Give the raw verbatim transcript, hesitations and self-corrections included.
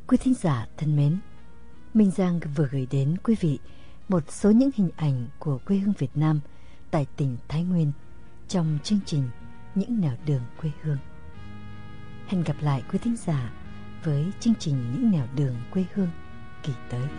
Quý thính giả thân mến, Minh Giang vừa gửi đến quý vị một số những hình ảnh của quê hương Việt Nam tại tỉnh Thái Nguyên trong chương trình Những nẻo đường quê hương. Hẹn gặp lại quý thính giả với chương trình Những nẻo đường quê hương kỳ tới.